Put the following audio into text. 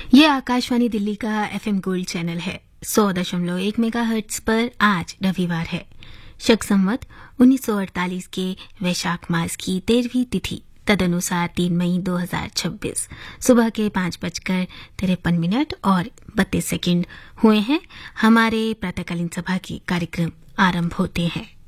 ये आकाशवाणी दिल्ली का FM gold channel है। 100.1 मेगाहर्ट्ज पर आज रविवार है। शक संवत 1948 के वैशाख मास की 13वीं तिथि तदनुसार 3 मई 2026 सुबह के 5:53 और 32 सेकंड हुए हैं। हमारे प्रातःकालीन सभा के कार्यक्रम आरंभ होते हैं।